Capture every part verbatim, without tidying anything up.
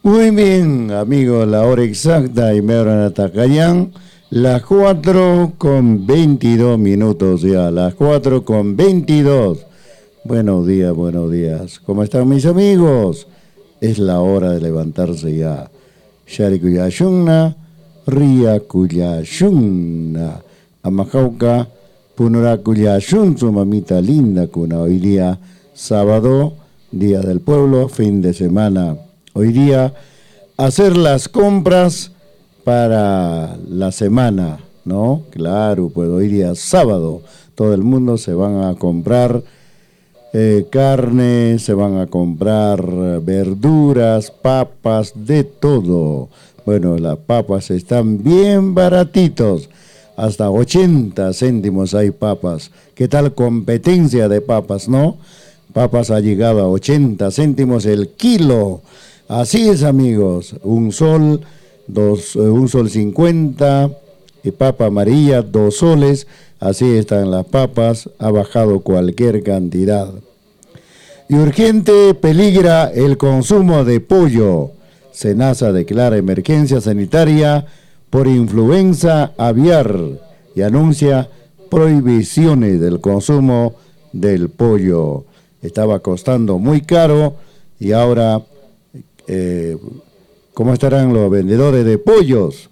Muy bien, amigos, la hora exacta y me hora Atacayán, las cuatro con veintidós minutos ya, las cuatro con veintidós. Buenos días, buenos días. ¿Cómo están mis amigos? Es la hora de levantarse ya. Shari Kuyashunna, Ria Kuyashunna, Amajauca, Punura Kuyashun, su mamita linda, cuna. Hoy día, sábado, Día del Pueblo, fin de semana. Hoy día, hacer las compras para la semana, ¿no? Claro, pues hoy día, sábado, todo el mundo se van a comprar eh, carne, se van a comprar verduras, papas, de todo. Bueno, las papas están bien baratitos, hasta ochenta céntimos hay papas. ¿Qué tal competencia de papas, no? Papas ha llegado a ochenta céntimos el kilo. Así es, amigos, un sol, dos, un sol cincuenta, y papa amarilla, dos soles, así están las papas, ha bajado cualquier cantidad. Y urgente peligra el consumo de pollo. SENASA declara emergencia sanitaria por influenza aviar y anuncia prohibiciones del consumo del pollo. Estaba costando muy caro y ahora... Eh, ¿Cómo estarán los vendedores de pollos?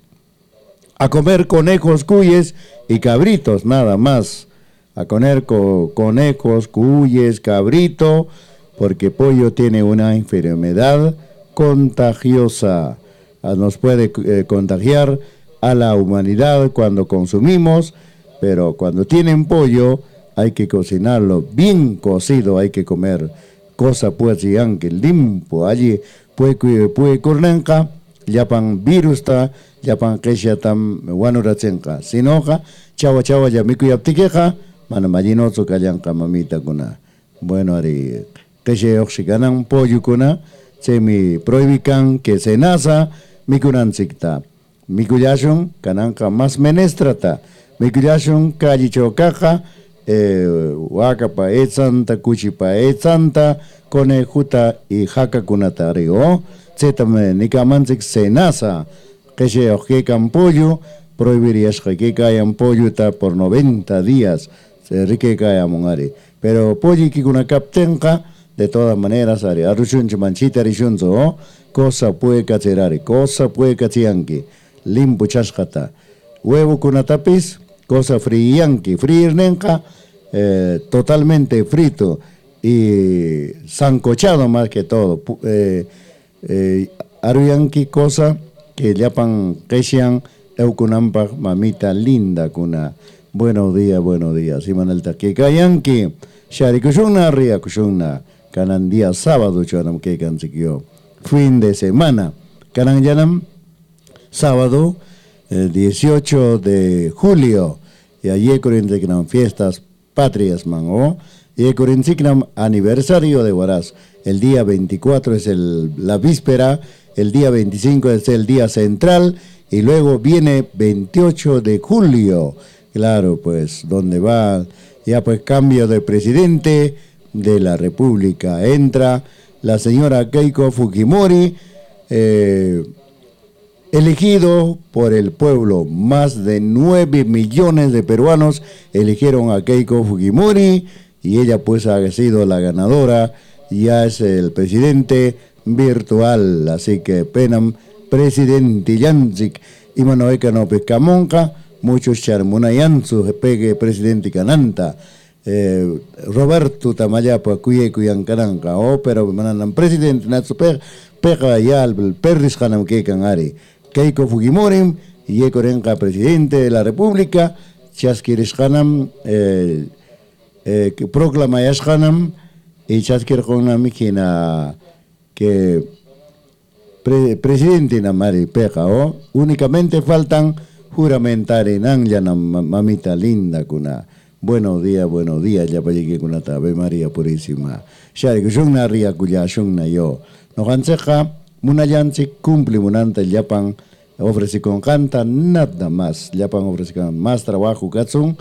A comer conejos, cuyes y cabritos, nada más. A comer co conejos, cuyes, cabrito, porque pollo tiene una enfermedad contagiosa. Ah, nos puede eh, contagiar a la humanidad cuando consumimos, pero cuando tienen pollo hay que cocinarlo bien cocido, hay que comer. Cosa pues y aunque limpio allí. Puede puede cornenca, yapan virusta, yapan kesha tam wanuratsenka. Sinoja, chawa chawa ya miku yaptikeja, mana majino su kalyanka mamita kuna. Bueno, ari kesha oxikanan pollo kuna, semi prohibican que SENASA mikunan sikta. Mikuyashun kananka más menestrata. Mikuyashun kallicho caja, eh, wakapa etzanta, kuchipa etzanta, conejuta y jaca kunatario, zetame nikamansik SENASA, que se ojecan pollo, prohibirías que cayan pollo por noventa días, se rique caya mongari. Pero pollo que una captenca, de todas maneras, ari, arushun manchita rishunzo, cosa puede cacerari, cosa puede cachianki, limpo chascata, huevo kunatapis, cosa friyanki, friirnenca, eh, totalmente frito, y sancochado más que todo. Eh, eh, Aruyanki cosa que llapan keshian eukunampa mamita linda kuna. Buenos días, buenos días. Simanel taquecayanki, sharikushuna ria kushuna. Canan día sábado chanam que cansikyo. Fin de semana. Canan yanam sábado el dieciocho de julio. Y allí con fiestas patrias man, ¿oh? Y el Corintignam aniversario de Huaraz. El día veinticuatro es el, la víspera, el día veinticinco es el día central y luego viene veintiocho de julio. Claro, pues, donde va ya pues cambio de presidente de la República. Entra la señora Keiko Fujimori, eh, elegido por el pueblo. Más de nueve millones de peruanos eligieron a Keiko Fujimori. Y ella pues ha sido la ganadora, ya es el presidente virtual, así que penam presidente Yanzik, y manoeca no pescamonca, muchos charmuna yansu, pegue presidente cananta, eh, Roberto Tamayapa, cuye cuyancaranca, oh, pero manan presidente natsu pega ya el perris hanam que canari, Keiko Fujimori, y ekorenka presidente de la República, chaskiris hanam, eh, Eh, que proclama Yashkanam y Chaskir Honam que pre, presidente Namari Peja, ¿oh? Únicamente faltan juramentar en Anjanam, mamita linda, kuna. Buenos días, buenos días, ya para llegar con la Ave María Purísima. Shari, que son una ría cuya son na yo. No hanseja, munayansi cumple munanta el Japan, ofrece con canta nada más. Japan ofrece con más trabajo, Katsun.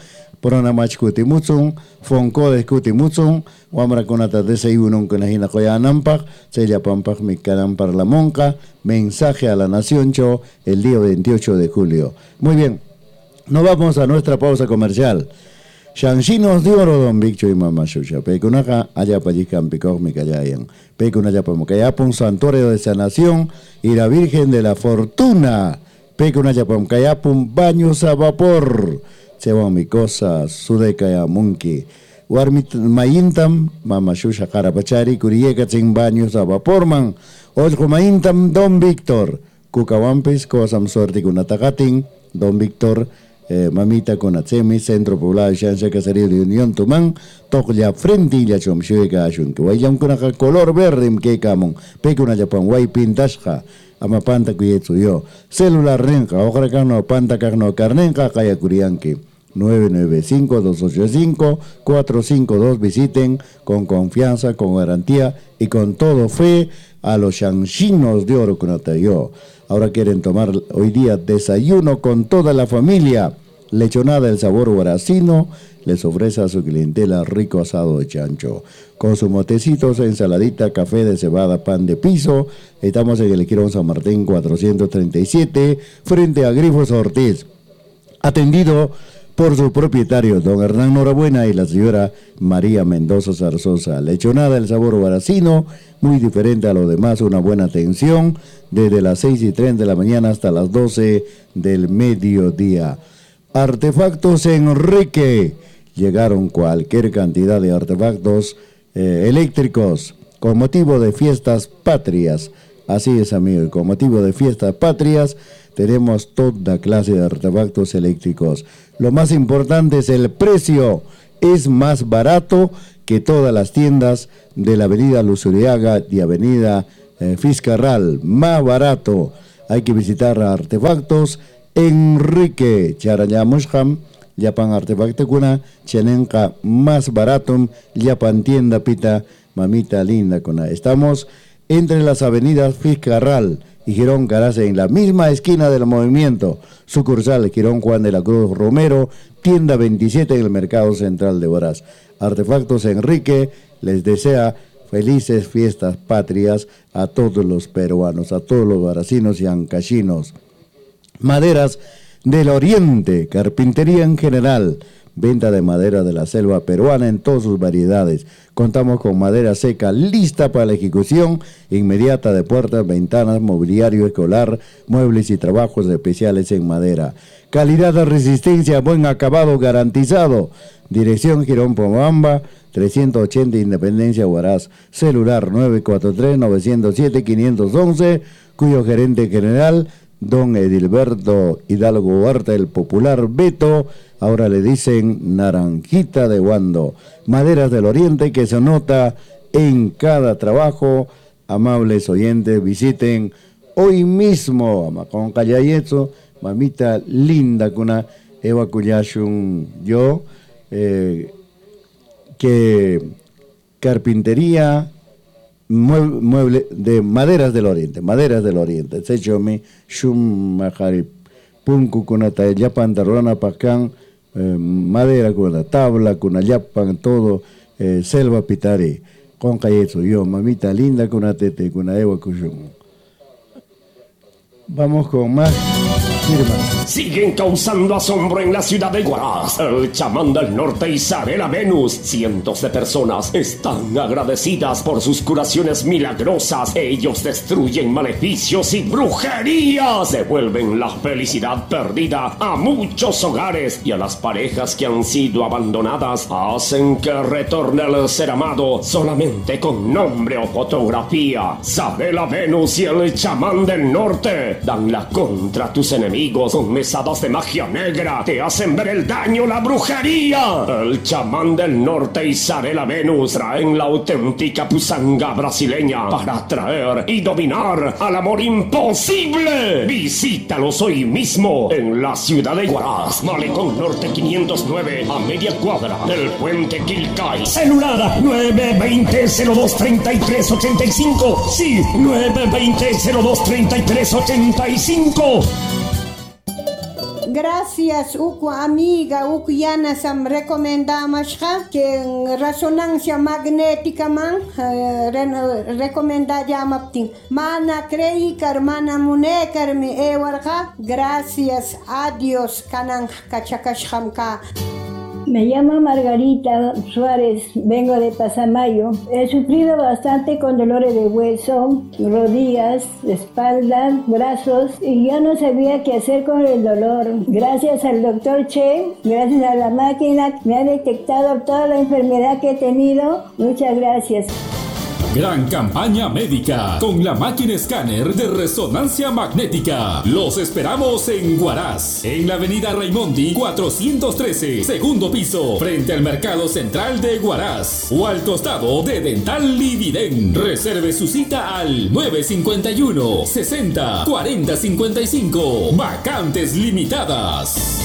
Poronamach Kutimutzun, Foncodes Kutimutzun, Wamra Kunata desayuno con la Hina Nampak, Sella Pampak Mikaram para la Monca, mensaje a la Nación Cho el día veintiocho de julio. Muy bien, nos vamos a nuestra pausa comercial. Shanxinos de oro don Viccho y mamá Shusha, Pecunaca, allá Payicam, Picoj, Micayayan, Pecunaya Pamcayapun, Santuario de Sanación y la Virgen de la Fortuna, Pecunaya Pamcayapun, baños a vapor, Chewa Micosa, Sudecaya Munki, Warmit Mayintam, mamá Shusha Carapachari, Curieka Chin, baños a vaporman, Ojo Mayintam, don Víctor, Cucawampis, Cosam Sorti Cunatagatin, don Víctor, Eh, mamita con Atsemi, Centro Poblado de Shansha Caserío de Unión Tumán, Tokya Frentilla Chomshueka Ashun, que vayan con el color verde, que camon, Pecuna Japan, Way Pintashka, Amapanta Kuyetsu yo, Celular Renka, Ojra Carno, Panta Carno Carnenka, Kaya Kurianki, nueve nueve cinco, dos ocho cinco, cuatro cinco dos, visiten con confianza, con garantía y con todo fe a los Shanshinos de Oro yo. Ahora quieren tomar hoy día desayuno con toda la familia. Lechonada del sabor guaracino les ofrece a su clientela rico asado de chancho. Con sus motecitos, ensaladita, café de cebada, pan de piso. Estamos en el Quirón San Martín cuatrocientos treinta y siete, frente a Grifos Ortiz. Atendido por su propietario, don Hernán Norabuena, y la señora María Mendoza Zarzosa. Lechonada del sabor guaracino, muy diferente a lo demás, una buena atención, desde las seis y treinta de la mañana hasta las doce del mediodía. Artefactos Enrique, llegaron cualquier cantidad de artefactos eh, eléctricos, con motivo de fiestas patrias. Así es, amigos, con motivo de fiestas patrias, tenemos toda clase de artefactos eléctricos. Lo más importante es el precio, es más barato que todas las tiendas de la avenida Luzuriaga y avenida eh, Fiscarral, más barato. Hay que visitar a Artefactos Enrique, Charayamusham, Yapan Artefacto Kuna, Chenenka, más barato, Yapan Tienda Pita, mamita linda Kuna. Estamos entre las avenidas Fiscarral y Girón Carace, en la misma esquina del movimiento. Sucursal Girón Juan de la Cruz Romero, tienda veintisiete en el Mercado Central de Huaraz. Artefactos Enrique les desea felices fiestas patrias a todos los peruanos, a todos los huaracinos y ancachinos. Maderas del Oriente, carpintería en general, venta de madera de la selva peruana en todas sus variedades. Contamos con madera seca lista para la ejecución inmediata de puertas, ventanas, mobiliario escolar, muebles y trabajos especiales en madera. Calidad de resistencia, buen acabado garantizado. Dirección Girón Pomabamba, trescientos ochenta Independencia Huaraz. Celular nueve cuatro tres, nueve cero siete, cinco uno uno, cuyo gerente general, don Edilberto Hidalgo Huerta, el popular Beto, ahora le dicen Naranjita de Huando. Maderas del Oriente que se nota en cada trabajo. Amables oyentes, visiten hoy mismo con Callayezo, mamita linda kuna Eva Cuyashun yo, eh, que carpintería, mueble, mueble de maderas del Oriente, maderas del Oriente. Sechomi, Shum Mahari, Punku Kunata, Yapan, Tarrona, Pacán, eh, madera con la tabla, con la Yapan, todo, eh, selva pitari, con Cayezo, yo, mamita linda, con una tete, con una Eva Cuyashun. Vamos con más firmas. Siguen causando asombro en la ciudad de Huaraz. El chamán del norte Isabela Venus. Cientos de personas están agradecidas por sus curaciones milagrosas. Ellos destruyen maleficios y brujerías. Devuelven la felicidad perdida a muchos hogares y a las parejas que han sido abandonadas. Hacen que retorne el ser amado solamente con nombre o fotografía. Isabela Venus y el chamán del norte dan la contra tus enemigos con mesadas de magia negra. Te hacen ver el daño, la brujería. El chamán del norte Isabela Venus traen la auténtica pusanga brasileña para atraer y dominar al amor imposible. Visítalos hoy mismo en la ciudad de Huaraz, Malecón Norte quinientos nueve, a media cuadra del puente Quilcay. Celular nueve veinte, cero dos treinta y tres ochenta y cinco. Sí, nueve veinte, cero dos treinta y tres ochenta y cinco. Gracias, uku amiga, uku yana sam recomendamashka que en resonancia magnética man uh, recomenda llamaptin. Mana crei kar mana munekar mi ewarka. Gracias a Dios kanan kachakashkamka. Me llamo Margarita Suárez, vengo de Pasamayo. He sufrido bastante con dolores de hueso, rodillas, espalda, brazos y ya no sabía qué hacer con el dolor. Gracias al doctor Che, gracias a la máquina, me ha detectado toda la enfermedad que he tenido. Muchas gracias. Gran campaña médica con la máquina escáner de resonancia magnética. Los esperamos en Huaraz, en la avenida Raimondi cuatrocientos trece, segundo piso, frente al Mercado Central de Huaraz o al costado de Dental Lividen. Reserve su cita al nueve cinco uno, sesenta, cuarenta cincuenta y cinco. Vacantes limitadas.